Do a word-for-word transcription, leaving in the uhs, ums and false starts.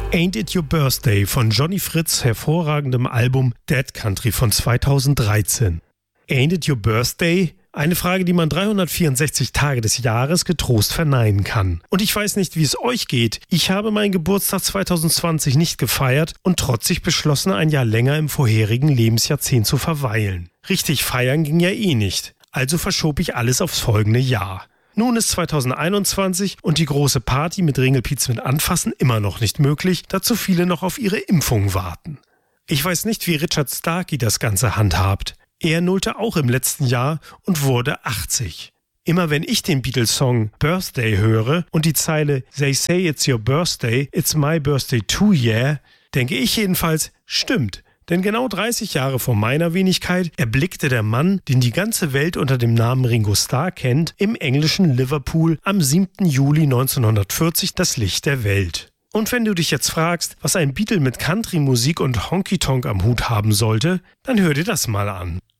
Ain't It Your Birthday von Johnny Fritz' hervorragendem Album Dead Country von zweitausenddreizehn. Ain't It Your Birthday? Eine Frage, die man dreihundertvierundsechzig Tage des Jahres getrost verneinen kann. Und ich weiß nicht, wie es euch geht. Ich habe meinen Geburtstag zweitausendzwanzig nicht gefeiert und trotzig beschlossen, ein Jahr länger im vorherigen Lebensjahrzehnt zu verweilen. Richtig feiern ging ja eh nicht. Also verschob ich alles aufs folgende Jahr. Nun ist zweitausendeinundzwanzig und die große Party mit Ringelpiez mit Anfassen immer noch nicht möglich, da zu viele noch auf ihre Impfung warten. Ich weiß nicht, wie Richard Starkey das Ganze handhabt. Er nullte auch im letzten Jahr und wurde achtzig. Immer wenn ich den Beatles-Song Birthday höre und die Zeile They say it's your birthday, it's my birthday too, yeah, denke ich jedenfalls, stimmt. Denn genau dreißig Jahre vor meiner Wenigkeit erblickte der Mann, den die ganze Welt unter dem Namen Ringo Starr kennt, im englischen Liverpool am siebten Juli neunzehnhundertvierzig das Licht der Welt. Und wenn du dich jetzt fragst, was ein Beatle mit Country-Musik und Honky-Tonk am Hut haben sollte, dann hör dir das mal an.